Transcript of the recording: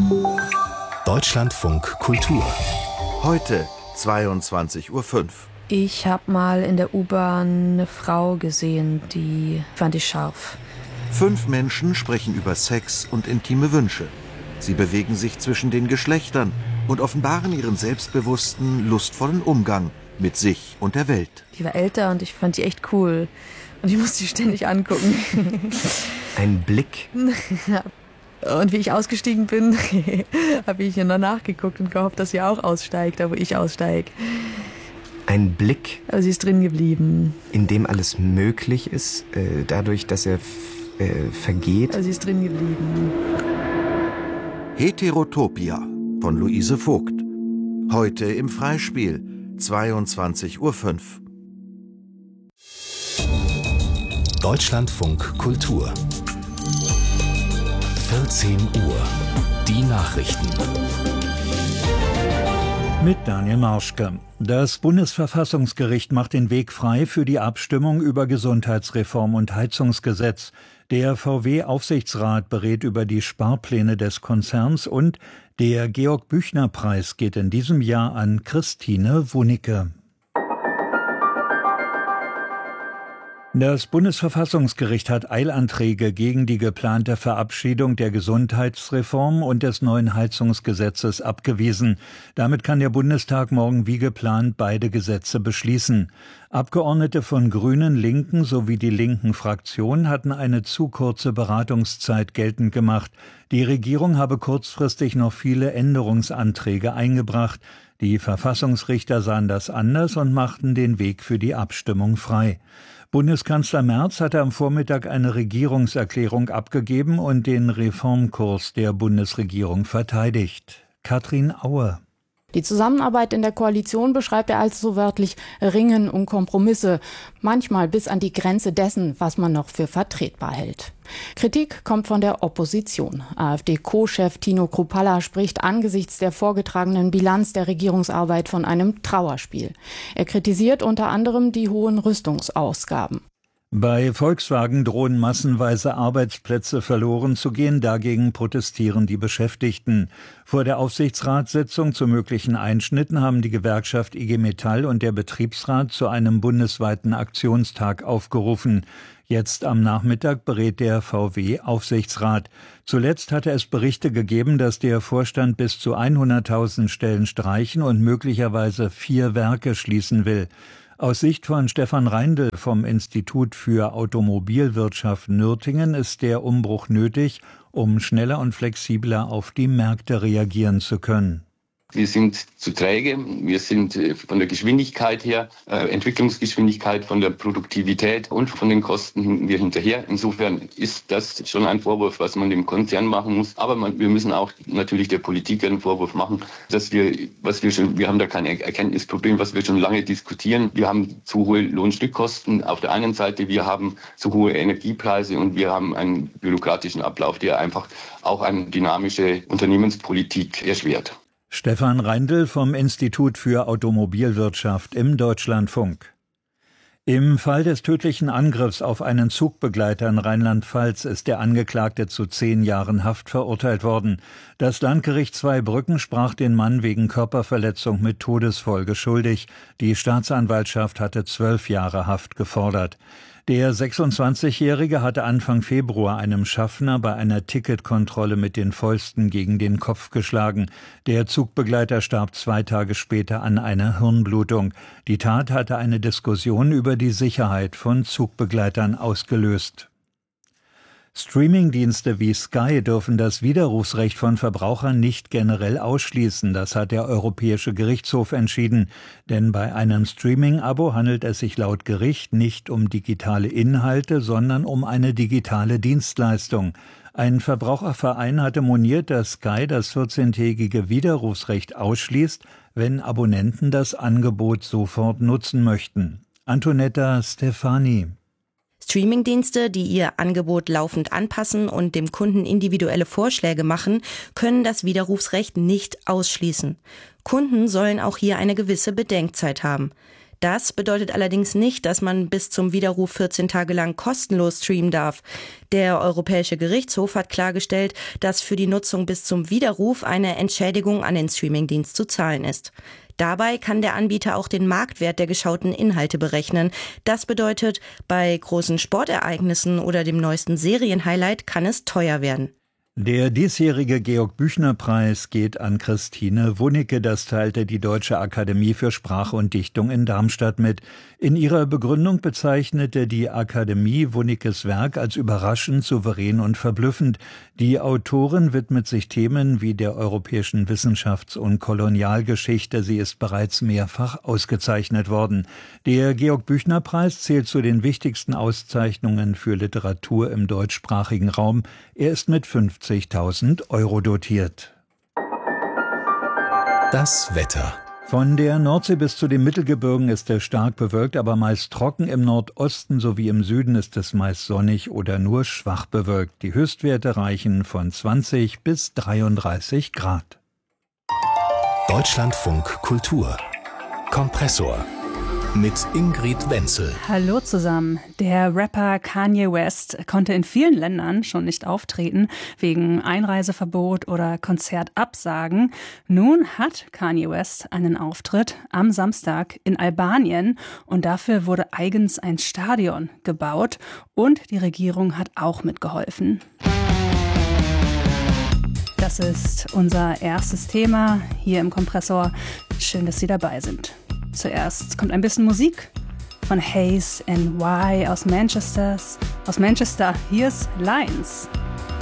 Deutschlandfunk Kultur. Heute 22:05 Uhr. Ich habe mal in der U-Bahn eine Frau gesehen, die fand ich scharf. 5 Menschen sprechen über Sex und intime Wünsche. Sie bewegen sich zwischen den Geschlechtern und offenbaren ihren selbstbewussten, lustvollen Umgang mit sich und der Welt. Die war älter und ich fand die echt cool. Und ich musste die ständig angucken. Ein Blick. Und wie ich ausgestiegen bin, habe ich ihr noch nachgeguckt und gehofft, dass sie auch aussteigt, da wo ich aussteige. Ein Blick. Aber sie ist drin geblieben. In dem alles möglich ist, dadurch, dass er vergeht. Aber sie ist drin geblieben. Heterotopia von Luise Vogt. Heute im Freispiel, 22:05 Uhr. Deutschlandfunk Kultur. 14 Uhr. Die Nachrichten. Mit Daniel Marschke. Das Bundesverfassungsgericht macht den Weg frei für die Abstimmung über Gesundheitsreform und Heizungsgesetz. Der VW-Aufsichtsrat berät über die Sparpläne des Konzerns und der Georg-Büchner-Preis geht in diesem Jahr an Christine Wunicke. Das Bundesverfassungsgericht hat Eilanträge gegen die geplante Verabschiedung der Gesundheitsreform und des neuen Heizungsgesetzes abgewiesen. Damit kann der Bundestag morgen wie geplant beide Gesetze beschließen. Abgeordnete von Grünen, Linken sowie die Linken-Fraktion hatten eine zu kurze Beratungszeit geltend gemacht. Die Regierung habe kurzfristig noch viele Änderungsanträge eingebracht. Die Verfassungsrichter sahen das anders und machten den Weg für die Abstimmung frei. Bundeskanzler Merz hatte am Vormittag eine Regierungserklärung abgegeben und den Reformkurs der Bundesregierung verteidigt. Katrin Aue. Die Zusammenarbeit in der Koalition beschreibt er als so wörtlich Ringen um Kompromisse, manchmal bis an die Grenze dessen, was man noch für vertretbar hält. Kritik kommt von der Opposition. AfD-Co-Chef Tino Kruppalla spricht angesichts der vorgetragenen Bilanz der Regierungsarbeit von einem Trauerspiel. Er kritisiert unter anderem die hohen Rüstungsausgaben. Bei Volkswagen drohen massenweise Arbeitsplätze verloren zu gehen. Dagegen protestieren die Beschäftigten. Vor der Aufsichtsratssitzung zu möglichen Einschnitten haben die Gewerkschaft IG Metall und der Betriebsrat zu einem bundesweiten Aktionstag aufgerufen. Jetzt am Nachmittag berät der VW-Aufsichtsrat. Zuletzt hatte es Berichte gegeben, dass der Vorstand bis zu 100.000 Stellen streichen und möglicherweise 4 Werke schließen will. Aus Sicht von Stefan Reindl vom Institut für Automobilwirtschaft Nürtingen ist der Umbruch nötig, um schneller und flexibler auf die Märkte reagieren zu können. Wir sind zu träge, wir sind von der Geschwindigkeit her, Entwicklungsgeschwindigkeit, von der Produktivität und von den Kosten wir hinterher. Insofern ist das schon ein Vorwurf, was man dem Konzern machen muss. Aber wir müssen auch natürlich der Politik einen Vorwurf machen, dass wir haben da kein Erkenntnisproblem, was wir schon lange diskutieren. Wir haben zu hohe Lohnstückkosten auf der einen Seite, wir haben zu hohe Energiepreise und wir haben einen bürokratischen Ablauf, der einfach auch eine dynamische Unternehmenspolitik erschwert. Stefan Reindl vom Institut für Automobilwirtschaft im Deutschlandfunk. Im Fall des tödlichen Angriffs auf einen Zugbegleiter in Rheinland-Pfalz ist der Angeklagte zu 10 Jahren Haft verurteilt worden. Das Landgericht Zweibrücken sprach den Mann wegen Körperverletzung mit Todesfolge schuldig. Die Staatsanwaltschaft hatte 12 Jahre Haft gefordert. Der 26-Jährige hatte Anfang Februar einem Schaffner bei einer Ticketkontrolle mit den Fäusten gegen den Kopf geschlagen. Der Zugbegleiter starb 2 Tage später an einer Hirnblutung. Die Tat hatte eine Diskussion über die Sicherheit von Zugbegleitern ausgelöst. Streamingdienste wie Sky dürfen das Widerrufsrecht von Verbrauchern nicht generell ausschließen. Das hat der Europäische Gerichtshof entschieden. Denn bei einem Streaming-Abo handelt es sich laut Gericht nicht um digitale Inhalte, sondern um eine digitale Dienstleistung. Ein Verbraucherverein hatte moniert, dass Sky das 14-tägige Widerrufsrecht ausschließt, wenn Abonnenten das Angebot sofort nutzen möchten. Antonetta Stefani. Streamingdienste, die ihr Angebot laufend anpassen und dem Kunden individuelle Vorschläge machen, können das Widerrufsrecht nicht ausschließen. Kunden sollen auch hier eine gewisse Bedenkzeit haben. Das bedeutet allerdings nicht, dass man bis zum Widerruf 14 Tage lang kostenlos streamen darf. Der Europäische Gerichtshof hat klargestellt, dass für die Nutzung bis zum Widerruf eine Entschädigung an den Streamingdienst zu zahlen ist. Dabei kann der Anbieter auch den Marktwert der geschauten Inhalte berechnen. Das bedeutet, bei großen Sportereignissen oder dem neuesten Serienhighlight kann es teuer werden. Der diesjährige Georg-Büchner-Preis geht an Christine Wunicke. Das teilte die Deutsche Akademie für Sprache und Dichtung in Darmstadt mit. In ihrer Begründung bezeichnete die Akademie Wunickes Werk als überraschend, souverän und verblüffend. Die Autorin widmet sich Themen wie der europäischen Wissenschafts- und Kolonialgeschichte. Sie ist bereits mehrfach ausgezeichnet worden. Der Georg-Büchner-Preis zählt zu den wichtigsten Auszeichnungen für Literatur im deutschsprachigen Raum. Er ist mit 50.000 Euro dotiert. Das Wetter. Von der Nordsee bis zu den Mittelgebirgen ist es stark bewölkt, aber meist trocken. Im Nordosten sowie im Süden ist es meist sonnig oder nur schwach bewölkt. Die Höchstwerte reichen von 20 bis 33 Grad. Deutschlandfunk Kultur. Kompressor. Mit Ingrid Wenzel. Hallo zusammen. Der Rapper Kanye West konnte in vielen Ländern schon nicht auftreten, wegen Einreiseverbot oder Konzertabsagen. Nun hat Kanye West einen Auftritt am Samstag in Albanien und dafür wurde eigens ein Stadion gebaut und die Regierung hat auch mitgeholfen. Das ist unser erstes Thema hier im Kompressor. Schön, dass Sie dabei sind. Zuerst kommt ein bisschen Musik von Haze and Y aus Manchester. Hier ist Lines.